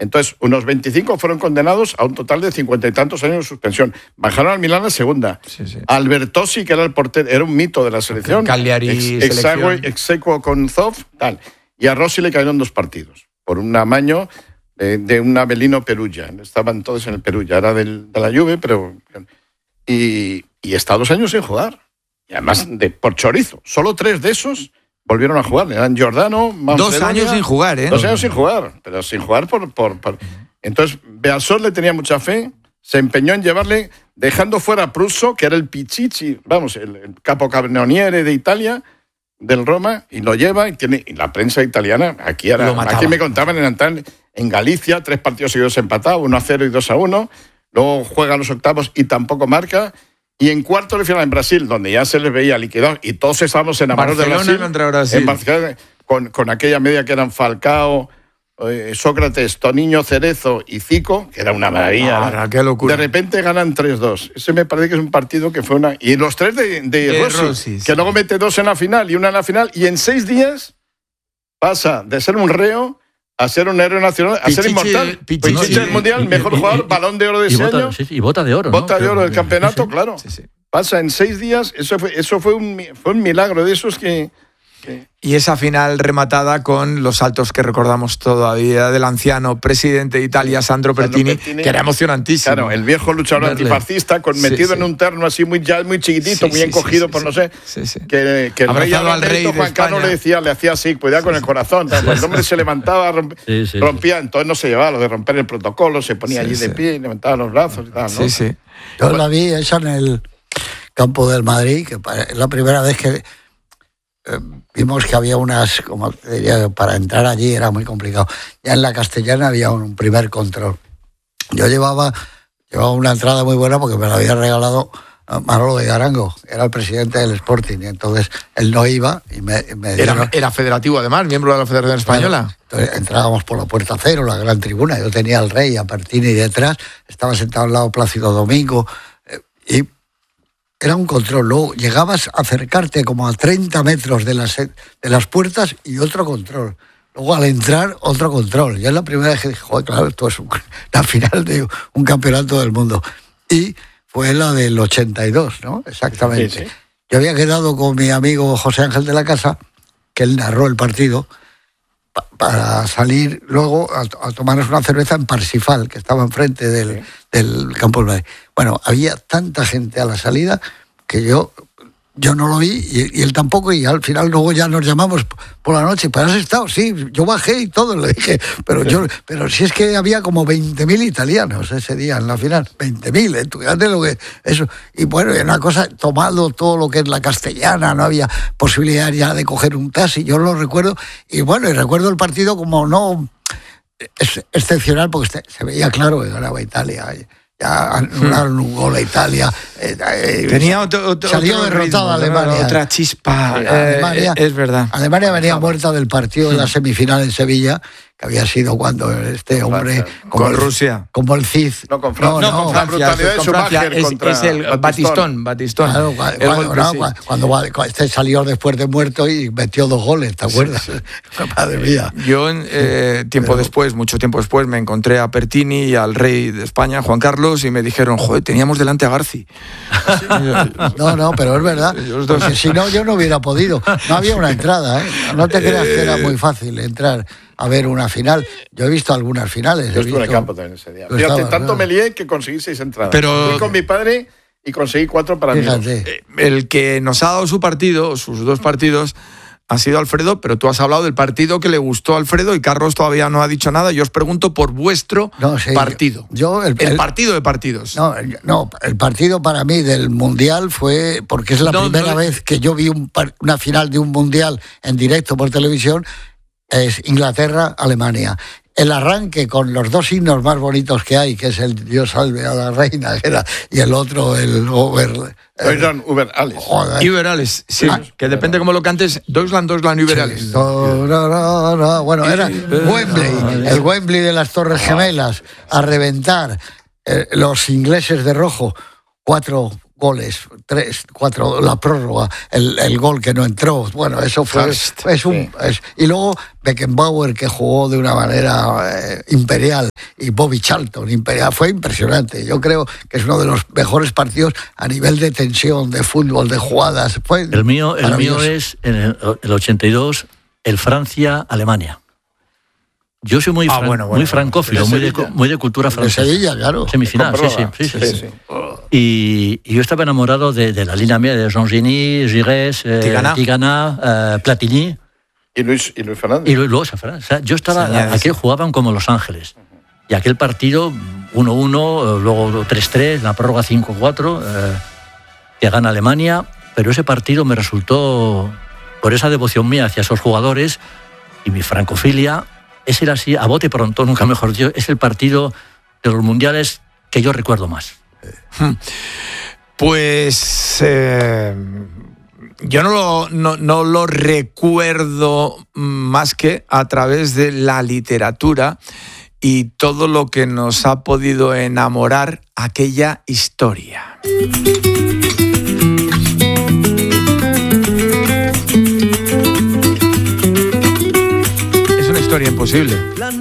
Entonces, unos 25 fueron condenados a un total de 50 y tantos años de suspensión. Bajaron al Milán a segunda. Sí. Albertosi, que era el portero, era un mito de la selección. Cagliari, exequo con Zoff, tal. Y a Rossi le cayeron 2 partidos. Por un amaño de un Avelino Perugia. Estaban todos en el Perugia. Era de la Juve, pero... Y está 2 años sin jugar. Y además, por chorizo. Solo 3 de esos volvieron a jugar. Eran Giordano, Manfredonia. 2 años sin jugar, ¿eh? 2 años sin jugar. Pero sin jugar por... Entonces, Bearsol le tenía mucha fe. Se empeñó en llevarle, dejando fuera a Prusso, que era el Pichichi, vamos, el capocannoniere de Italia, del Roma, y lo lleva, y la prensa italiana, aquí me contaban en Galicia, 3 partidos seguidos empatados, 1-0 y 2-1, luego juega los octavos y tampoco marca, y en cuartos de final en Brasil, donde ya se les veía liquidado, y todos estábamos enamorados de Brasil. En Barcelona, con aquella media que eran Falcao, Sócrates, Toniño, Cerezo y Zico, que era una maravilla. Qué locura. De repente ganan 3-2. Ese me parece que es un partido que fue una... Y los 3 de Rossi, que luego mete 2 en la final y 1 en la final, y en 6 días pasa de ser un reo a ser un héroe nacional, a ser inmortal. Pichichi del Mundial, mejor jugador, Balón de Oro de ese año. Y bota de oro. Bota de oro del campeonato, sí. claro. Sí. Pasa en 6 días, eso fue un milagro de esos que... Y esa final rematada con los saltos que recordamos todavía del anciano presidente de Italia, Sandro Pertini, que era emocionantísimo. Claro, el viejo luchador antifascista, metido en un terno así muy chiquitito, muy encogido, no sé. Que el rey Juan Carlos le hacía así, cuidado con el corazón. Cuando el hombre se levantaba, rompía, entonces no se llevaba lo de romper el protocolo, se ponía allí de pie, levantaba los brazos y tal, ¿no? Sí. Yo la vi esa en el campo del Madrid, que es la primera vez que... vimos que había unas, como diría, para entrar allí era muy complicado. Ya en la Castellana había un primer control. Yo llevaba una entrada muy buena porque me la había regalado Manolo de Garango, era el presidente del Sporting, y entonces él no iba y me dieron... Era federativo además, miembro de la Federación Española. Bueno, entonces entrábamos por la Puerta Cero, la gran tribuna, yo tenía al rey, a Pertini detrás, estaba sentado al lado Plácido Domingo, y era un control. Luego llegabas a acercarte como a 30 metros de las puertas y otro control. Luego al entrar, otro control. Ya es la primera vez que dije, joder, claro, esto es la final de un campeonato del mundo. Y fue la del 82, ¿no? Exactamente. Sí. Yo había quedado con mi amigo José Ángel de la Casa, que él narró el partido, para salir luego a tomarnos una cerveza en Parsifal, que estaba enfrente del campo del Madrid. Bueno, había tanta gente a la salida que yo no lo vi y él tampoco, y al final luego ya nos llamamos por la noche. ¿Pero has estado? Sí, yo bajé y todo, le dije. Pero si es que había como 20.000 italianos ese día en la final. 20.000, tú fíjate lo que... Eso. Y bueno, era una cosa, tomado todo lo que es la Castellana, no había posibilidad ya de coger un taxi, yo lo recuerdo. Y bueno, y recuerdo el partido como no excepcional, porque se veía claro que ganaba Italia. Ya anularon un gol a Italia. Salió derrotada Alemania. Otra chispa. Alemania, es verdad. Alemania venía muerta del partido de la semifinal en Sevilla, que había sido cuando este hombre... Con Rusia. Como el Cid. No, con Francia. No, con Francia. La brutalidad de Schumacher es el Batistón. Claro, cuando este salió después de muerto y metió 2 goles, ¿te acuerdas? Sí. Madre mía. Yo, mucho tiempo después, me encontré a Pertini y al rey de España, Juan Carlos, y me dijeron, joder, teníamos delante a Garci. No, pero es verdad. Porque si no, yo no hubiera podido. No había una entrada, ¿eh? No te creas que era muy fácil entrar a ver una final. Yo he visto algunas finales. Yo estuve en el campo también ese día. Fíjate, tanto me lié que conseguí 6 entradas. Fui con mi padre y conseguí 4 para mí. El que nos ha dado sus 2 partidos, ha sido Alfredo, pero tú has hablado del partido que le gustó a Alfredo y Carlos todavía no ha dicho nada. Yo os pregunto por vuestro partido. El partido de partidos. No, el partido para mí del Mundial fue, porque es la primera vez que yo vi una final de un Mundial en directo por televisión, es Inglaterra-Alemania. El arranque con los 2 himnos más bonitos que hay, que es el Dios salve a la reina, y el otro, el Über Alles. Über Alles, sí, que depende cómo lo cantes, Deutschland, Über Alles. Sí. Bueno, era Wembley, el Wembley de las Torres Gemelas, a reventar. Los ingleses de rojo, 4 goles, 4, la prórroga, el gol que no entró. Bueno, eso fue... y luego Beckenbauer, que jugó de una manera imperial. y Bobby Charlton. Fue impresionante. Yo creo que es uno de los mejores partidos a nivel de tensión, de fútbol, de jugadas. El mío es en el 82, el Francia-Alemania. Yo soy muy francófilo, muy de cultura francesa. De Sevilla, claro. Semifinal, sí. Y yo estaba enamorado de la línea media de Jean Geny, Giresse, Tigana, Platini. Y Luis Fernández. Y Luis Fernández. O sea, yo estaba... Aquellos jugaban como Los Ángeles. Y aquel partido, 1-1, luego 3-3, la prórroga 5-4, que gana Alemania. Pero ese partido me resultó, por esa devoción mía hacia esos jugadores y mi francofilia, ese era así, a bote pronto, nunca mejor dicho, es el partido de los mundiales que yo recuerdo más. Pues yo no lo recuerdo más que a través de la literatura y todo lo que nos ha podido enamorar aquella historia. Es una historia imposible.